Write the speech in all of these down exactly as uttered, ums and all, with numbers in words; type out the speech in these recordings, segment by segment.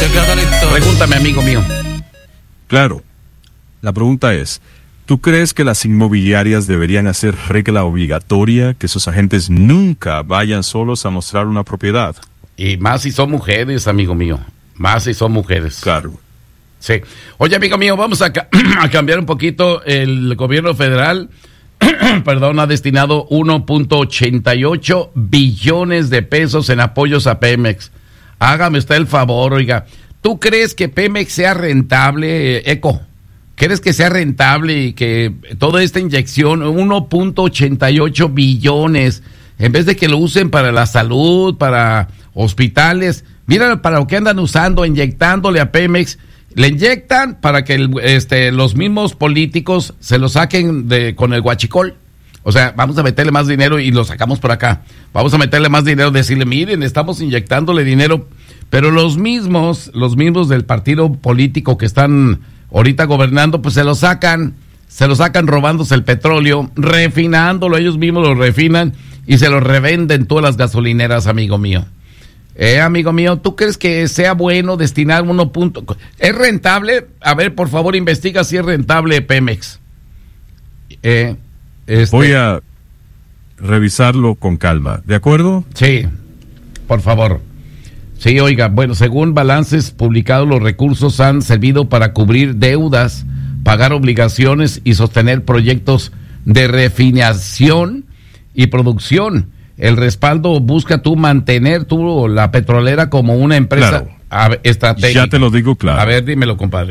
queda la historia. Pregúntame, amigo mío. Claro. La pregunta es, ¿tú crees que las inmobiliarias deberían hacer regla obligatoria que sus agentes nunca vayan solos a mostrar una propiedad? Y más si son mujeres, amigo mío. Más si son mujeres. Claro. Sí. Oye, amigo mío, vamos a, ca- a cambiar un poquito. El gobierno federal, perdón, ha destinado uno punto ochenta y ocho billones de pesos en apoyos a Pemex. Hágame usted el favor, oiga. ¿Tú crees que Pemex sea rentable, eh, Eco? ¿Crees que sea rentable y que toda esta inyección, uno punto ochenta y ocho billones, en vez de que lo usen para la salud, para hospitales, mira para lo que andan usando, inyectándole a Pemex, le inyectan para que el, este, los mismos políticos se lo saquen de, con el huachicol? O sea, vamos a meterle más dinero y lo sacamos por acá. Vamos a meterle más dinero, decirle, miren, estamos inyectándole dinero, pero los mismos, los mismos del partido político que están ahorita gobernando, pues se lo sacan, se lo sacan robándose el petróleo, refinándolo, ellos mismos lo refinan y se lo revenden todas las gasolineras, amigo mío. Eh, amigo mío, ¿tú crees que sea bueno destinar uno punto? ¿Es rentable? A ver, por favor, investiga si es rentable Pemex. Eh, este... Voy a revisarlo con calma, ¿de acuerdo? Sí, por favor. Sí, oiga, bueno, según balances publicados, los recursos han servido para cubrir deudas, pagar obligaciones y sostener proyectos de refinación y producción. El respaldo busca tú mantener tú la petrolera como una empresa claro. estratégica. Ya te lo digo claro. A ver, dímelo, compadre.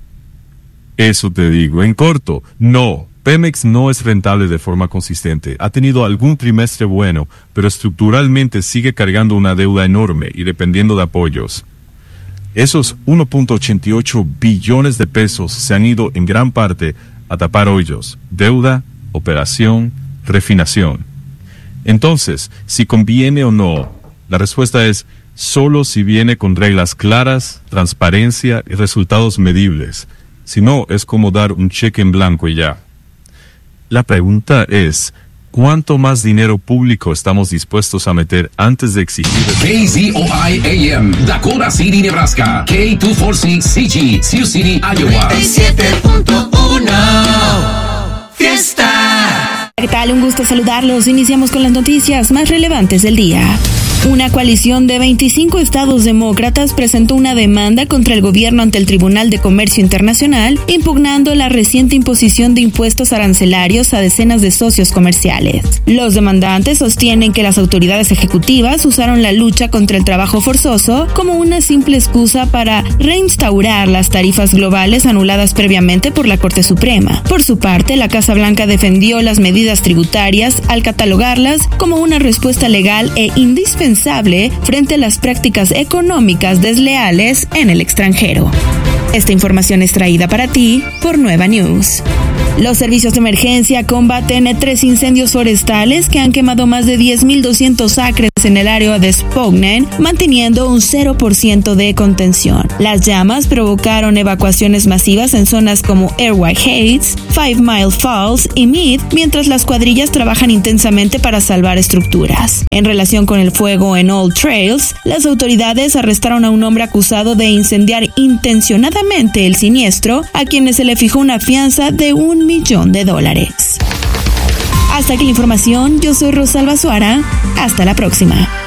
Eso te digo, en corto, no. Pemex no es rentable de forma consistente. Ha tenido algún trimestre bueno, pero estructuralmente sigue cargando una deuda enorme y dependiendo de apoyos. Esos uno punto ochenta y ocho billones de pesos se han ido en gran parte a tapar hoyos, deuda, operación, refinación. Entonces, si conviene o no, la respuesta es solo si viene con reglas claras, transparencia y resultados medibles. Si no, es como dar un cheque en blanco y ya. La pregunta es, ¿cuánto más dinero público estamos dispuestos a meter antes de exigir? K Z O I A M, Dakota City, Nebraska. K doscientos cuarenta y seis C G, Sioux City, Iowa. noventa y siete punto uno Fiesta. ¿Qué tal? Un gusto saludarlos. Iniciamos con las noticias más relevantes del día. Una coalición de veinticinco estados demócratas presentó una demanda contra el gobierno ante el Tribunal de Comercio Internacional, impugnando la reciente imposición de impuestos arancelarios a decenas de socios comerciales. Los demandantes sostienen que las autoridades ejecutivas usaron la lucha contra el trabajo forzoso como una simple excusa para reinstaurar las tarifas globales anuladas previamente por la Corte Suprema. Por su parte, la Casa Blanca defendió las medidas tributarias al catalogarlas como una respuesta legal e indispensable frente a las prácticas económicas desleales en el extranjero. Esta información es traída para ti por Nueva News. Los servicios de emergencia combaten tres incendios forestales que han quemado más de diez mil doscientos acres en el área de Spokane, manteniendo un cero por ciento de contención. Las llamas provocaron evacuaciones masivas en zonas como Airway Heights, Five Mile Falls y Mead, mientras las cuadrillas trabajan intensamente para salvar estructuras. En relación con el fuego en Old Trails, las autoridades arrestaron a un hombre acusado de incendiar intencionadamente el siniestro, a quienes se le fijó una fianza de un millón de dólares. Hasta aquí la información, yo soy Rosalba Suara, hasta la próxima.